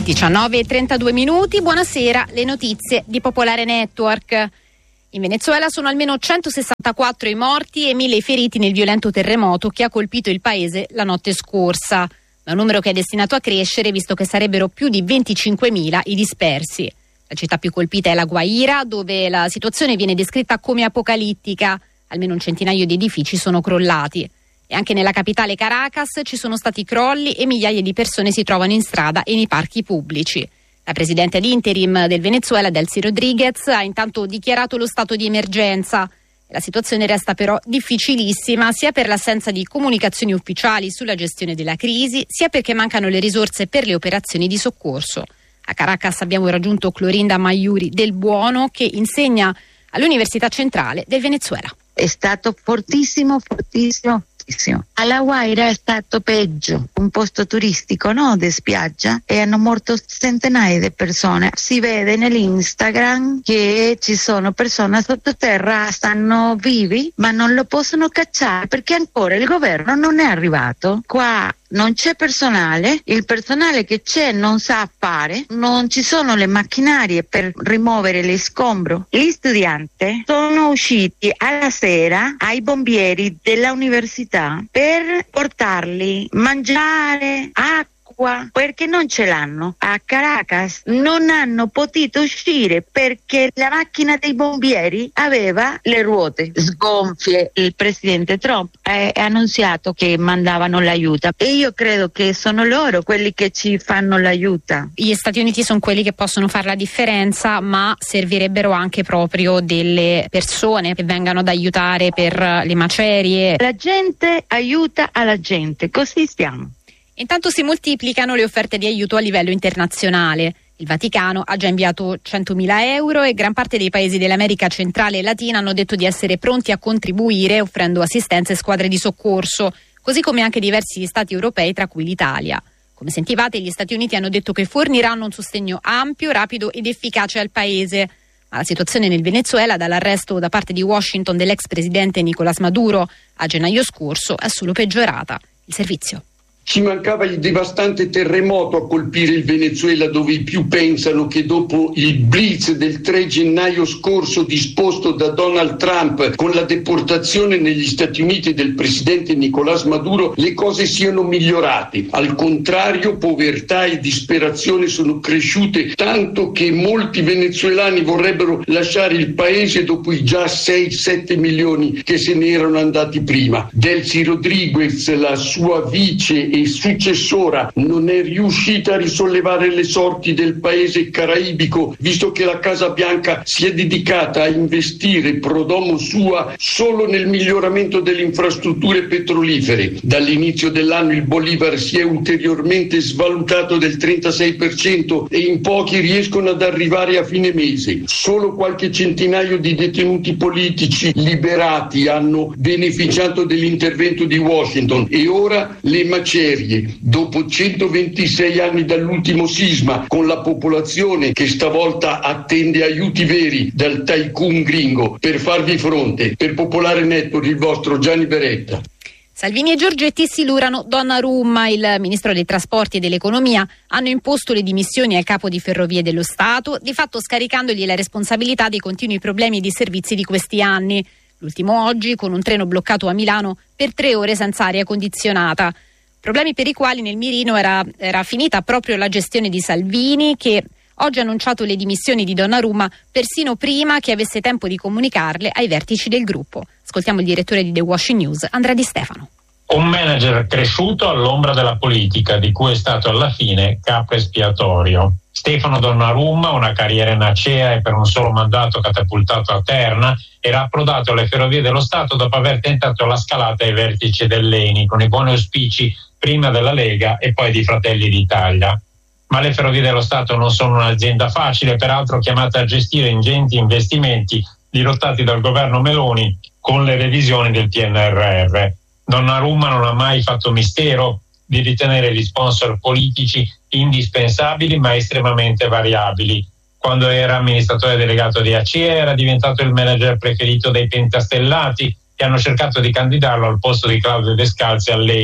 19:32, buonasera, le notizie di Popolare Network. In Venezuela sono almeno 164 i morti e 1.000 i feriti nel violento terremoto che ha colpito il paese la notte scorsa. Ma un numero che è destinato a crescere, visto che sarebbero più di 25.000 i dispersi. La città più colpita è La Guaira, dove la situazione viene descritta come apocalittica. Almeno un centinaio di edifici sono crollati. E anche nella capitale Caracas ci sono stati crolli e migliaia di persone si trovano in strada e nei parchi pubblici. La presidente ad interim del Venezuela, Delcy Rodriguez, ha intanto dichiarato lo stato di emergenza. La situazione resta però difficilissima, sia per l'assenza di comunicazioni ufficiali sulla gestione della crisi, sia perché mancano le risorse per le operazioni di soccorso. A Caracas abbiamo raggiunto Clorinda Maiuri del Buono, che insegna all'Università Centrale del Venezuela. È stato fortissimo. A La Guaira è stato peggio, un posto turistico, no, di spiaggia, e hanno morto centinaia di persone. Si vede nell'Instagram che ci sono persone sottoterra, stanno vivi, ma non lo possono cacciare perché ancora il governo non è arrivato. Qua non c'è personale, il personale che c'è non sa fare, non ci sono le macchinarie per rimuovere le scombro. Gli studenti sono usciti alla sera ai bombieri della università per portarli mangiare, acqua, perché non ce l'hanno. A Caracas non hanno potuto uscire perché la macchina dei bombieri aveva le ruote sgonfie. Il presidente Trump ha annunziato che mandavano l'aiuto e io credo che sono loro quelli che ci fanno l'aiuto. Gli Stati Uniti sono quelli che possono fare la differenza, ma servirebbero anche proprio delle persone che vengano ad aiutare per le macerie. La gente aiuta alla gente, così stiamo. Intanto si moltiplicano le offerte di aiuto a livello internazionale. Il Vaticano ha già inviato 100.000 euro e gran parte dei paesi dell'America centrale e latina hanno detto di essere pronti a contribuire offrendo assistenza e squadre di soccorso, così come anche diversi stati europei, tra cui l'Italia. Come sentivate, gli Stati Uniti hanno detto che forniranno un sostegno ampio, rapido ed efficace al paese. Ma la situazione nel Venezuela, dall'arresto da parte di Washington dell'ex presidente Nicolás Maduro a gennaio scorso, è solo peggiorata. Il servizio. Ci mancava il devastante terremoto a colpire il Venezuela, dove i più pensano che dopo il blitz del 3 gennaio scorso disposto da Donald Trump con la deportazione negli Stati Uniti del presidente Nicolás Maduro le cose siano migliorate. Al contrario, povertà e disperazione sono cresciute tanto che molti venezuelani vorrebbero lasciare il paese dopo i già 6-7 milioni che se ne erano andati prima. Delcy Rodriguez, la sua vice e successora, non è riuscita a risollevare le sorti del paese caraibico, visto che la Casa Bianca si è dedicata a investire pro domo sua solo nel miglioramento delle infrastrutture petrolifere. Dall'inizio dell'anno il Bolivar si è ulteriormente svalutato del 36% e in pochi riescono ad arrivare a fine mese. Solo qualche centinaio di detenuti politici liberati hanno beneficiato dell'intervento di Washington e ora le macerie, dopo 126 anni dall'ultimo sisma, con la popolazione che stavolta attende aiuti veri dal tycoon gringo per farvi fronte. Per Popolare Network, il vostro Gianni Beretta. Salvini e Giorgetti si lurano Donnarumma. Il ministro dei trasporti e dell'economia hanno imposto le dimissioni al capo di Ferrovie dello Stato, di fatto scaricandogli la responsabilità dei continui problemi di servizi di questi anni. L'ultimo oggi con un treno bloccato a Milano per 3 ore senza aria condizionata. Problemi per i quali nel mirino era finita proprio la gestione di Salvini, che oggi ha annunciato le dimissioni di Donnarumma persino prima che avesse tempo di comunicarle ai vertici del gruppo. Ascoltiamo il direttore di The Washington News, Andrea Di Stefano. Un manager cresciuto all'ombra della politica, di cui è stato alla fine capo espiatorio. Stefano Donnarumma, una carriera in Acea e per un solo mandato catapultato a Terna, era approdato alle Ferrovie dello Stato dopo aver tentato la scalata ai vertici dell'ENI, con i buoni auspici prima della Lega e poi di Fratelli d'Italia. Ma le Ferrovie dello Stato non sono un'azienda facile, peraltro chiamata a gestire ingenti investimenti dirottati dal governo Meloni con le revisioni del PNRR. Donnarumma non ha mai fatto mistero di ritenere gli sponsor politici indispensabili ma estremamente variabili. Quando era amministratore delegato di Acea era diventato il manager preferito dei pentastellati che hanno cercato di candidarlo al posto di Claudio Descalzi all'ENI,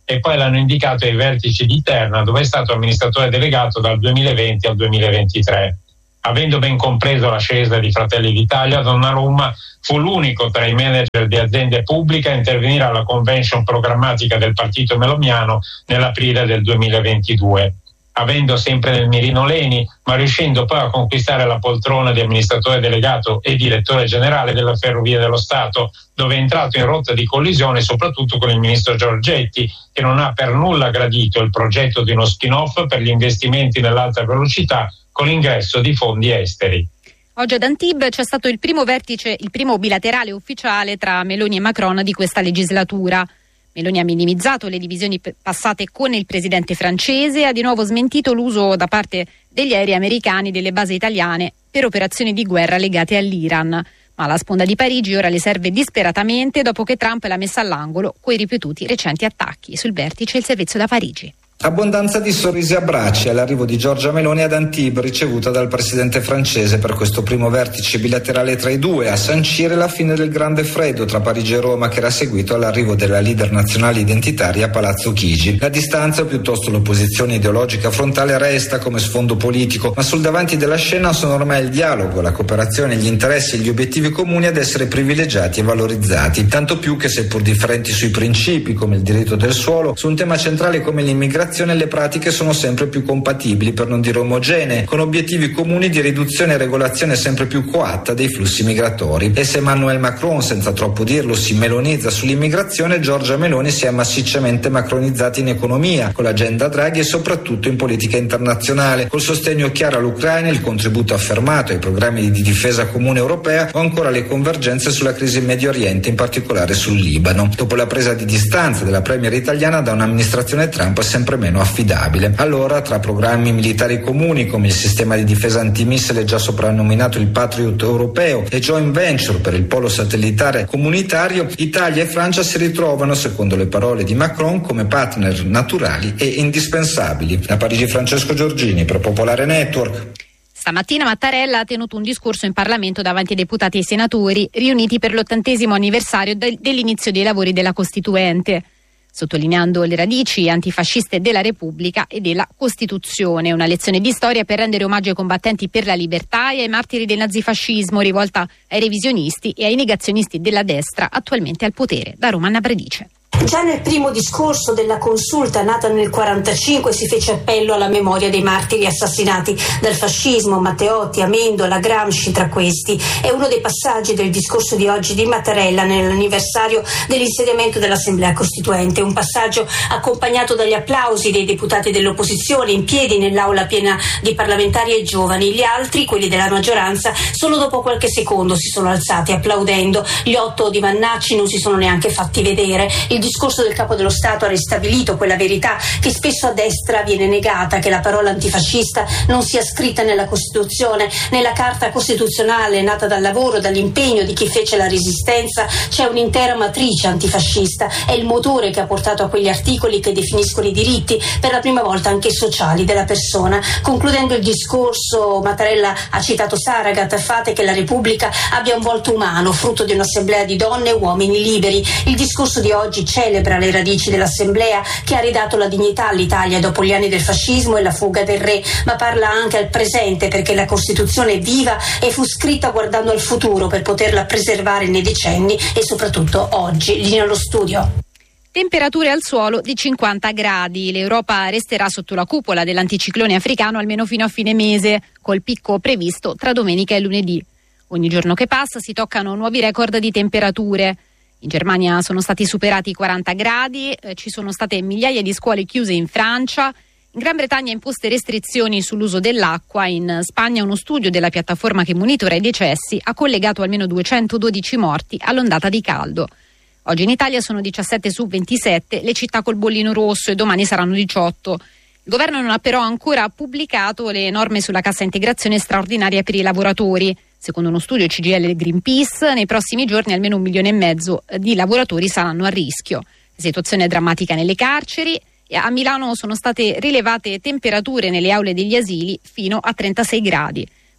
e poi l'hanno indicato ai vertici di Terna, dove è stato amministratore delegato dal 2020 al 2023. Avendo ben compreso l'ascesa di Fratelli d'Italia, Donnarumma fu l'unico tra i manager di aziende pubbliche a intervenire alla convention programmatica del partito meloniano nell'aprile del 2022. Avendo sempre nel mirino Leni, ma riuscendo poi a conquistare la poltrona di amministratore delegato e direttore generale della Ferrovie dello Stato, dove è entrato in rotta di collisione soprattutto con il ministro Giorgetti, che non ha per nulla gradito il progetto di uno spin-off per gli investimenti nell'alta velocità con l'ingresso di fondi esteri. Oggi ad Antibes c'è stato il primo vertice, il primo bilaterale ufficiale tra Meloni e Macron di questa legislatura. Meloni ha minimizzato le divisioni passate con il presidente francese e ha di nuovo smentito l'uso da parte degli aerei americani delle basi italiane per operazioni di guerra legate all'Iran. Ma la sponda di Parigi ora le serve disperatamente dopo che Trump l'ha messa all'angolo coi ripetuti recenti attacchi. Sul vertice il servizio da Parigi. Abbondanza di sorrisi e abbracci all'arrivo di Giorgia Meloni ad Antibes, ricevuta dal presidente francese per questo primo vertice bilaterale tra i due, a sancire la fine del grande freddo tra Parigi e Roma che era seguito all'arrivo della leader nazionale identitaria a Palazzo Chigi. La distanza, o piuttosto l'opposizione ideologica frontale, resta come sfondo politico, ma sul davanti della scena sono ormai il dialogo, la cooperazione, gli interessi e gli obiettivi comuni ad essere privilegiati e valorizzati, tanto più che seppur differenti sui principi, come il diritto del suolo, su un tema centrale come l'immigrazione le pratiche sono sempre più compatibili, per non dire omogenee, con obiettivi comuni di riduzione e regolazione sempre più coatta dei flussi migratori. E se Emmanuel Macron, senza troppo dirlo, si melonizza sull'immigrazione, Giorgia Meloni si è massicciamente macronizzata in economia, con l'agenda Draghi e soprattutto in politica internazionale, col sostegno chiaro all'Ucraina, il contributo affermato ai programmi di difesa comune europea o ancora le convergenze sulla crisi in Medio Oriente, in particolare sul Libano. Dopo la presa di distanza della premier italiana da un'amministrazione Trump sempre meno affidabile. Allora, tra programmi militari comuni come il sistema di difesa antimissile già soprannominato il Patriot europeo e joint venture per il polo satellitare comunitario, Italia e Francia si ritrovano, secondo le parole di Macron, come partner naturali e indispensabili. Da Parigi Francesco Giorgini per Popolare Network. Stamattina Mattarella ha tenuto un discorso in Parlamento davanti ai deputati e ai senatori riuniti per l'80° anniversario dell'inizio dei lavori della Costituente, sottolineando le radici antifasciste della Repubblica e della Costituzione. Una lezione di storia per rendere omaggio ai combattenti per la libertà e ai martiri del nazifascismo, rivolta ai revisionisti e ai negazionisti della destra attualmente al potere. Da Roma Anna Bradice. Già nel primo discorso della consulta nata nel 1945 si fece appello alla memoria dei martiri assassinati dal fascismo, Matteotti, Amendola, Gramsci tra questi. È uno dei passaggi del discorso di oggi di Mattarella nell'anniversario dell'insediamento dell'Assemblea Costituente, un passaggio accompagnato dagli applausi dei deputati dell'opposizione in piedi nell'aula piena di parlamentari e giovani. Gli altri, quelli della maggioranza, solo dopo qualche secondo si sono alzati applaudendo. Gli 8 di Vannacci non si sono neanche fatti vedere. Il discorso del Capo dello Stato ha ristabilito quella verità che spesso a destra viene negata, che la parola antifascista non sia scritta nella Costituzione, nella Carta Costituzionale nata dal lavoro, dall'impegno di chi fece la resistenza. C'è un'intera matrice antifascista, è il motore che ha portato a quegli articoli che definiscono i diritti, per la prima volta anche sociali, della persona. Concludendo il discorso, Mattarella ha citato Saragat: fate che la Repubblica abbia un volto umano, frutto di un'assemblea di donne e uomini liberi. Il discorso di oggi celebra le radici dell'Assemblea che ha ridato la dignità all'Italia dopo gli anni del fascismo e la fuga del re, ma parla anche al presente perché la Costituzione è viva e fu scritta guardando al futuro per poterla preservare nei decenni e soprattutto oggi. Linea allo studio. Temperature al suolo di 50 gradi. L'Europa resterà sotto la cupola dell'anticiclone africano almeno fino a fine mese, col picco previsto tra domenica e lunedì. Ogni giorno che passa si toccano nuovi record di temperature. In Germania sono stati superati i 40 gradi, ci sono state migliaia di scuole chiuse in Francia, in Gran Bretagna imposte restrizioni sull'uso dell'acqua, in Spagna uno studio della piattaforma che monitora i decessi ha collegato almeno 212 morti all'ondata di caldo. Oggi in Italia sono 17 su 27 le città col bollino rosso e domani saranno 18. Il governo non ha però ancora pubblicato le norme sulla cassa integrazione straordinaria per i lavoratori. Secondo uno studio CGIL e Greenpeace, nei prossimi giorni almeno 1,5 milioni di lavoratori saranno a rischio. La situazione è drammatica nelle carceri e a Milano sono state rilevate temperature nelle aule degli asili fino a 36 gradi.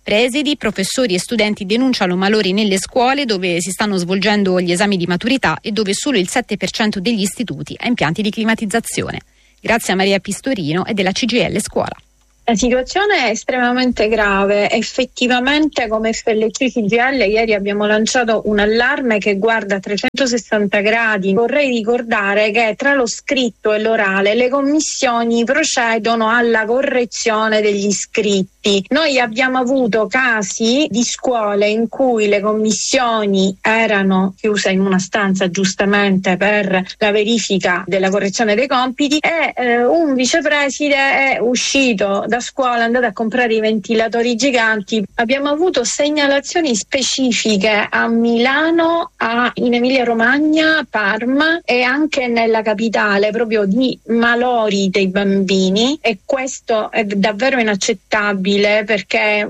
Presidi, professori e studenti denunciano malori nelle scuole dove si stanno svolgendo gli esami di maturità e dove solo il 7% degli istituti ha impianti di climatizzazione. Grazie a Maria Pistorino e della CGIL Scuola. La situazione è estremamente grave. Effettivamente, come FLC CGIL, ieri abbiamo lanciato un allarme che guarda a 360 gradi. Vorrei ricordare che tra lo scritto e l'orale le commissioni procedono alla correzione degli scritti. Noi abbiamo avuto casi di scuole in cui le commissioni erano chiuse in una stanza giustamente per la verifica della correzione dei compiti e un vicepreside è uscito da scuola, è andato a comprare i ventilatori giganti. Abbiamo avuto segnalazioni specifiche a Milano, in Emilia Romagna, Parma e anche nella capitale proprio di malori dei bambini, e questo è davvero inaccettabile perché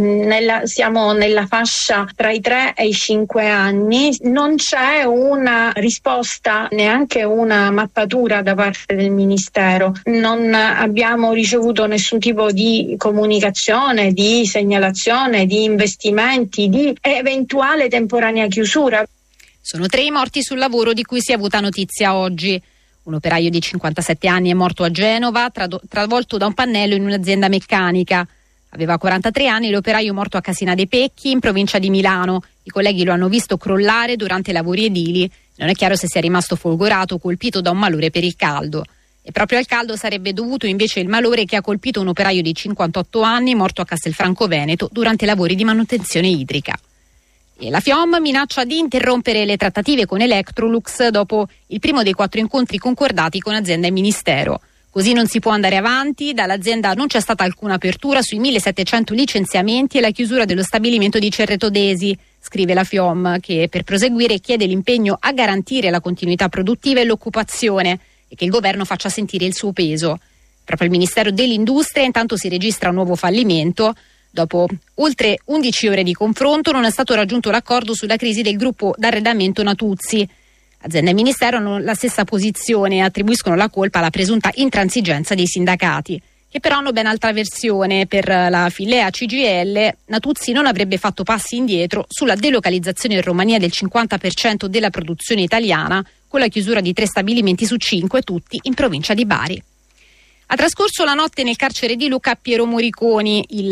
siamo nella fascia tra i 3 e i 5 anni. Non c'è una risposta, neanche una mappatura da parte del Ministero. Non abbiamo ricevuto nessun tipo di comunicazione, di segnalazione, di investimenti, di eventuale temporanea chiusura. Sono 3 i morti sul lavoro di cui si è avuta notizia oggi. Un operaio di 57 anni è morto a Genova, travolto da un pannello in un'azienda meccanica. Aveva 43 anni l'operaio morto a Casina dei Pecchi, in provincia di Milano. I colleghi lo hanno visto crollare durante i lavori edili. Non è chiaro se sia rimasto folgorato o colpito da un malore per il caldo. E proprio al caldo sarebbe dovuto invece il malore che ha colpito un operaio di 58 anni morto a Castelfranco Veneto durante i lavori di manutenzione idrica. E la FIOM minaccia di interrompere le trattative con Electrolux dopo il primo dei 4 incontri concordati con azienda e ministero. Così non si può andare avanti, dall'azienda non c'è stata alcuna apertura sui 1700 licenziamenti e la chiusura dello stabilimento di Cerreto d'Esi, scrive la FIOM, che per proseguire chiede l'impegno a garantire la continuità produttiva e l'occupazione e che il governo faccia sentire il suo peso. Proprio il Ministero dell'Industria intanto si registra un nuovo fallimento. Dopo oltre 11 ore di confronto non è stato raggiunto l'accordo sulla crisi del gruppo d'arredamento Natuzzi. Azienda e Ministero hanno la stessa posizione e attribuiscono la colpa alla presunta intransigenza dei sindacati, che però hanno ben altra versione. Per la Filea CGIL, Natuzzi non avrebbe fatto passi indietro sulla delocalizzazione in Romania del 50% della produzione italiana, con la chiusura di 3 stabilimenti su 5, tutti in provincia di Bari. Ha trascorso la notte nel carcere di Lucca Piero Moriconi, il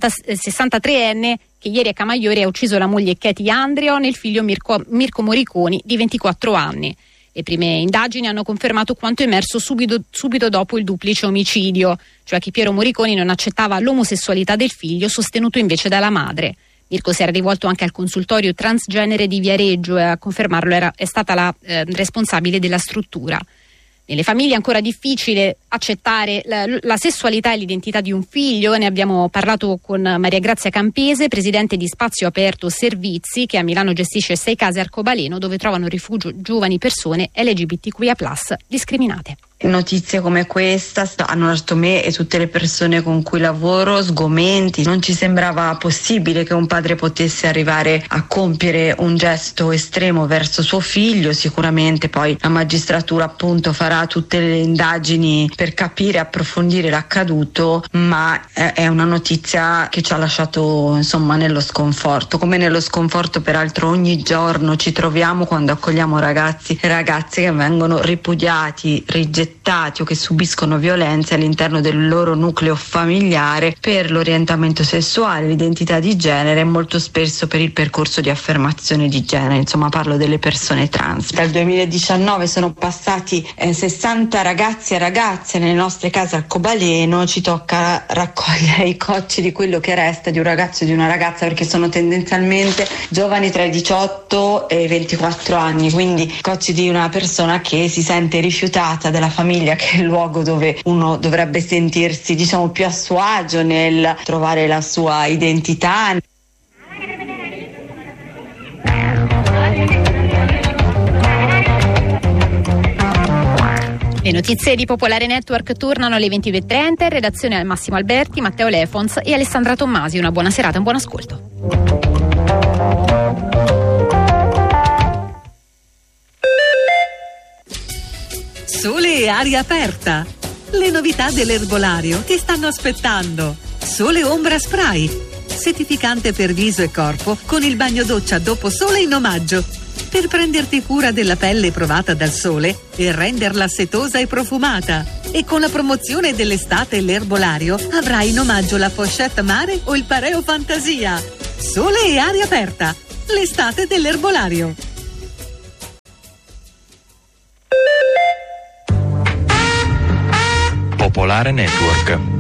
63enne che ieri a Camaiore ha ucciso la moglie Katie Andreon e il figlio Mirko Moriconi di 24 anni. Le prime indagini hanno confermato quanto emerso subito dopo il duplice omicidio, cioè che Piero Moriconi non accettava l'omosessualità del figlio, sostenuto invece dalla madre. Mirko si era rivolto anche al consultorio transgenere di Viareggio e a confermarlo è stata la responsabile della struttura. Nelle famiglie è ancora difficile accettare la sessualità e l'identità di un figlio. Ne abbiamo parlato con Maria Grazia Campese, presidente di Spazio Aperto Servizi, che a Milano gestisce 6 case arcobaleno dove trovano rifugio giovani persone LGBTQIA+ discriminate. Notizie come questa hanno lasciato me e tutte le persone con cui lavoro sgomenti. Non ci sembrava possibile che un padre potesse arrivare a compiere un gesto estremo verso suo figlio. Sicuramente poi la magistratura appunto farà tutte le indagini per capire e approfondire l'accaduto, ma è una notizia che ci ha lasciato insomma nello sconforto, come nello sconforto peraltro ogni giorno ci troviamo quando accogliamo ragazzi e ragazze che vengono ripudiati, rigettati o che subiscono violenze all'interno del loro nucleo familiare per l'orientamento sessuale, l'identità di genere e molto spesso per il percorso di affermazione di genere. Insomma, parlo delle persone trans. Dal 2019 sono passati 60 ragazzi e ragazze nelle nostre case arcobaleno. Ci tocca raccogliere i cocci di quello che resta di un ragazzo e di una ragazza, perché sono tendenzialmente giovani tra i 18 e i 24 anni, quindi cocci di una persona che si sente rifiutata della famiglia, che è il luogo dove uno dovrebbe sentirsi diciamo più a suo agio nel trovare la sua identità. Le notizie di Popolare Network tornano alle 22.30, in redazione al Massimo Alberti, Matteo Lefons e Alessandra Tommasi. Una buona serata e un buon ascolto. Sole e aria aperta. Le novità dell'erbolario ti stanno aspettando. Sole Ombra Spray. setificante per viso e corpo con il bagno doccia dopo sole in omaggio. Per prenderti cura della pelle provata dal sole e renderla setosa e profumata. E con la promozione dell'estate e l'erbolario avrai in omaggio la pochette mare o il pareo fantasia. Sole e aria aperta. L'estate dell'erbolario. Popolare Network.